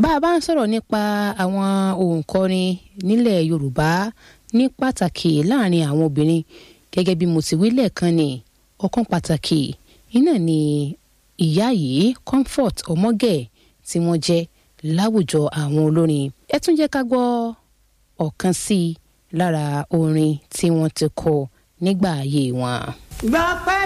bá a bá ń sọ̀rọ̀ nípa àwọn òǹkọrin nílẹ̀ Yorùbá ní pàtàkì láàrin àwọn obìnrin gẹ́gẹ́ bí mo ti wí lẹ́ẹ̀kan ni ọ̀kan pàtàkì iná ni ìyá yìí Comfort Ọmọgẹ̀ tí wọ́n jẹ́ láwùjọ àwọn olórin. Ẹ tún jẹ́ ká gbọ́ ọ̀kan sí i lára orin tí wọ́n ti kọ nígbà ayé wọn.